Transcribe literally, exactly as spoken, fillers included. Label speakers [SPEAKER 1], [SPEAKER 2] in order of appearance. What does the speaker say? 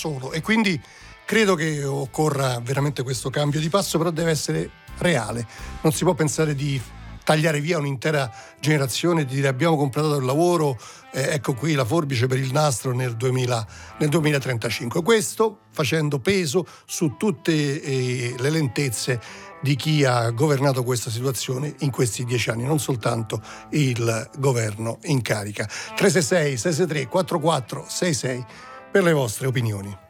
[SPEAKER 1] solo, e quindi credo che occorra veramente questo cambio di passo, però deve essere reale. Non si può pensare di tagliare via un'intera generazione e di dire abbiamo completato il lavoro, eh, ecco qui la forbice per il nastro nel, duemila, nel duemilatrentacinque. Questo facendo peso su tutte eh, le lentezze di chi ha governato questa situazione in questi dieci anni, non soltanto il governo in carica. tre sei sei sei sei tre quattro quattro sei sei per le vostre opinioni.